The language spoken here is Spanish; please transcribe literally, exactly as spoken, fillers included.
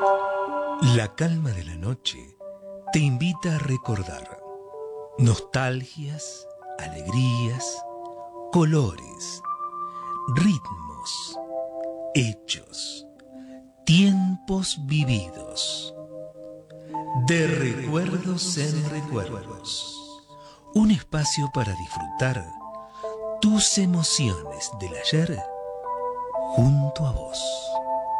La calma de la noche te invita a recordar nostalgias, alegrías, colores, ritmos, hechos, tiempos vividos. De recuerdos en recuerdos. Un espacio para disfrutar tus emociones del ayer junto a vos.